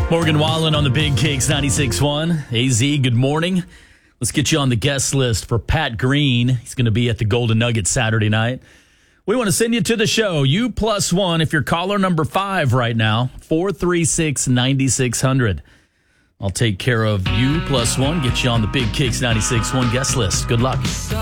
Morgan Wallen on the Big Kicks 96.1. AZ, good morning. Let's get you on the guest list for Pat Green. He's going to be at the Golden Nugget Saturday night. We want to send you to the show. You plus one if you're caller number 5 right now, 436-9600. I'll take care of you plus one, get you on the Big Kicks 96.1 guest list. Good luck.